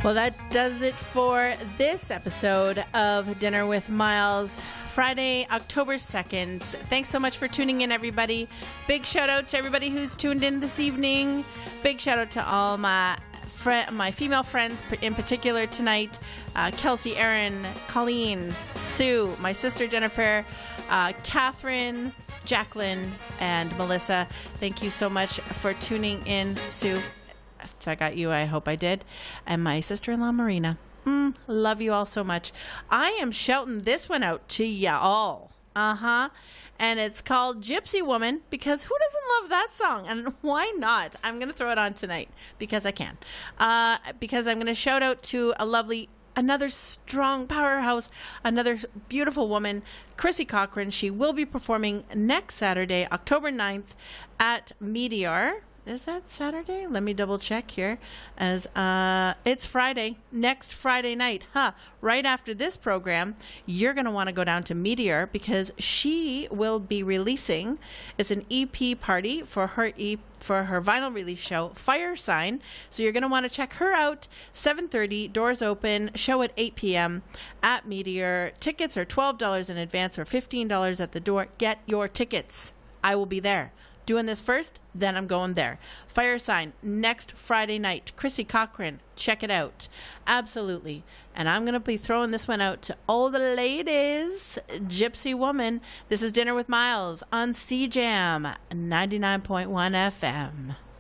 Well, that does it for this episode of Dinner with Miles, Friday, October 2nd. Thanks so much for tuning in, everybody. Big shout out to everybody who's tuned in this evening. Big shout out to all my female friends in particular tonight. Kelsey, Erin, Colleen, Sue, my sister Jennifer, Catherine, Jacqueline, and Melissa. Thank you so much for tuning in. Sue, if I got you, I hope I did. And my sister-in-law, Marina. Love you all so much. I am shouting this one out to y'all. And it's called Gypsy Woman, because who doesn't love that song? And why not? I'm going to throw it on tonight because I can. Because I'm going to shout out to another strong powerhouse, another beautiful woman, Chrissy Cochran. She will be performing next Saturday, October 9th at Meteor. Is that Saturday? Let me double check here. As it's Friday, next Friday night. Right after this program, you're going to want to go down to Meteor because she will be releasing. It's an EP party for her vinyl release show, Fire Sign. So you're going to want to check her out. 7:30, doors open, show at 8 p.m. at Meteor. Tickets are $12 in advance or $15 at the door. Get your tickets. I will be there. Doing this first, then I'm going there. Fire Sign, next Friday night. Chrissy Cochran, check it out. Absolutely. And I'm going to be throwing this one out to all the ladies. Gypsy Woman. This is Dinner with Miles on CJAM 99.1 FM.